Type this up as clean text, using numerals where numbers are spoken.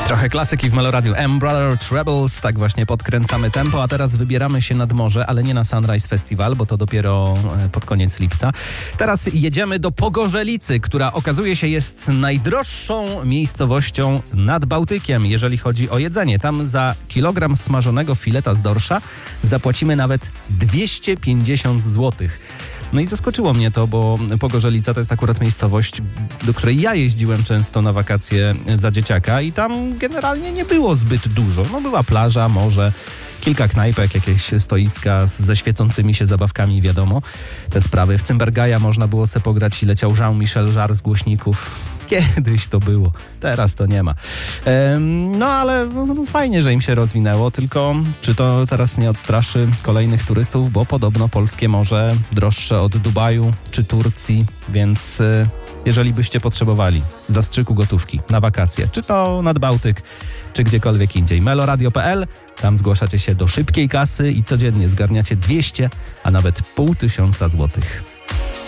Trochę klasyki w Meloradiu. M-Brother Trebles, tak właśnie podkręcamy tempo, a teraz wybieramy się nad morze, ale nie na Sunrise Festival, bo to dopiero pod koniec lipca. Teraz jedziemy do Pogorzelicy, która okazuje się jest najdroższą miejscowością nad Bałtykiem, jeżeli chodzi o jedzenie. Tam za kilogram smażonego fileta z dorsza zapłacimy nawet 250 zł. No i zaskoczyło mnie to, bo Pogorzelica to jest akurat miejscowość, do której ja jeździłem często na wakacje za dzieciaka i tam generalnie nie było zbyt dużo. No była plaża, morze, kilka knajpek, jakieś stoiska ze świecącymi się zabawkami, wiadomo, te sprawy. W Cymbergaja można było se pograć i leciał Jean-Michel Jarre z głośników. Kiedyś to było, teraz to nie ma. No ale fajnie, że im się rozwinęło, tylko czy to teraz nie odstraszy kolejnych turystów, bo podobno polskie morze droższe od Dubaju czy Turcji, więc jeżeli byście potrzebowali zastrzyku gotówki na wakacje, czy to nad Bałtyk, czy gdziekolwiek indziej, meloradio.pl, tam zgłaszacie się do szybkiej kasy i codziennie zgarniacie 200, a nawet 500 złotych.